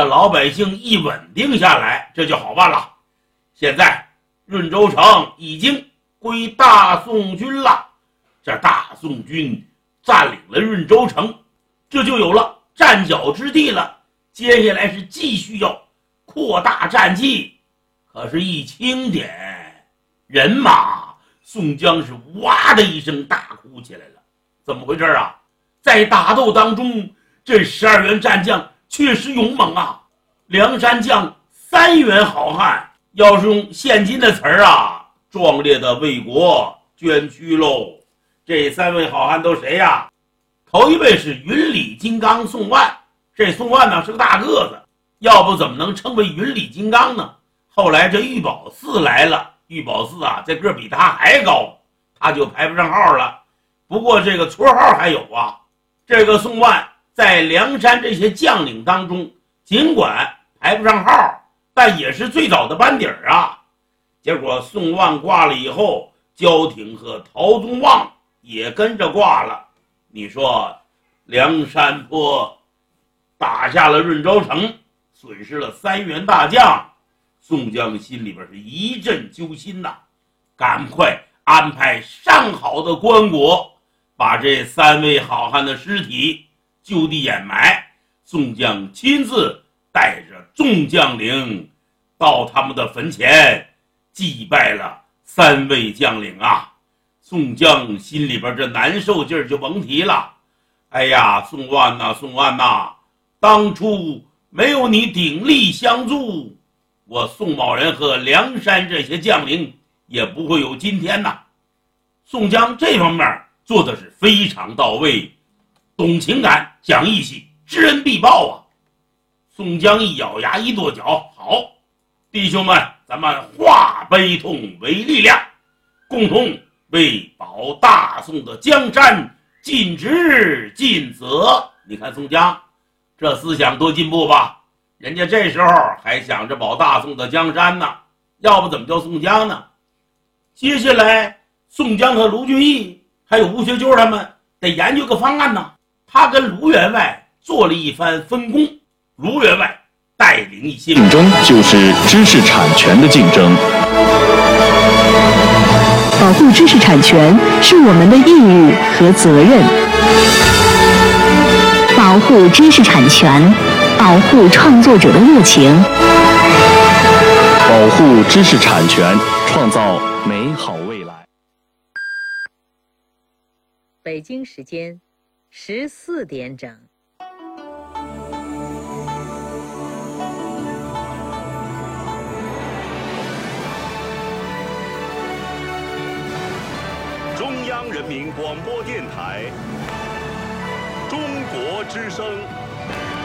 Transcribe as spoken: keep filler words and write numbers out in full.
老百姓一稳定下来，这就好办了。现在润州城已经归大宋军了，这大宋军占领了润州城，这就有了站脚之地了。接下来是继续要扩大战绩，可是一清点人马，宋江是哇的一声大哭起来了。怎么回事啊？在打斗当中，这十二员战将确实勇猛啊，梁山将三员好汉，要是用现今的词儿啊，壮烈的为国捐躯喽。这三位好汉都谁呀？头一位是云里金刚宋万，这宋万呢是个大个子，要不怎么能称为云里金刚呢？后来这玉宝寺来了，玉宝寺啊这个比他还高，他就排不上号了。不过这个绰号还有啊。这个宋万在梁山这些将领当中，尽管排不上号，但也是最早的班底儿啊。结果宋万挂了以后，焦挺和陶宗旺也跟着挂了。你说梁山泊打下了润州城，损失了三员大将，宋江心里边是一阵揪心呐，赶快安排上好的棺椁，把这三位好汉的尸体就地掩埋。宋江亲自带着众将领到他们的坟前祭拜了三位将领啊。宋江心里边这难受劲儿就甭提了。哎呀，宋万呐，宋万呐，当初没有你鼎力相助，我宋某人和梁山这些将领也不会有今天呐。宋江这方面做的是非常到位，懂情感，讲义气，知恩必报啊。宋江一咬牙一跺脚，好，弟兄们，咱们化悲痛为力量，共同为保大宋的江山尽职尽责。你看宋江这思想多进步吧，人家这时候还想着保大宋的江山呢，要不怎么叫宋江呢？接下来宋江和卢俊义还有吴学究他们得研究个方案呢。他跟卢员外做了一番分工，卢员外带领一些竞争，就是知识产权的竞争。 保护知识产权是我们的义务和责任。保护知识产权，保护创作者的热情。 保护知识产权，创造美好未来。 北京时间十四点整。 中央人民广播电台，中国之声。